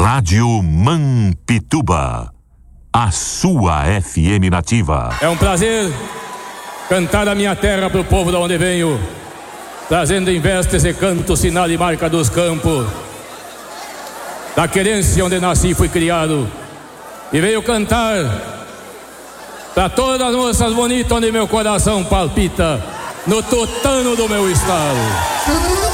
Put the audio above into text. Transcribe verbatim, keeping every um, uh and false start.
Rádio Mampituba, a sua F M nativa. É um prazer cantar a minha terra pro povo de onde venho, trazendo em vestes e canto sinal e marca dos campos, da querência onde nasci e fui criado, e veio cantar para todas as moças bonitas onde meu coração palpita, no tutano do meu estado.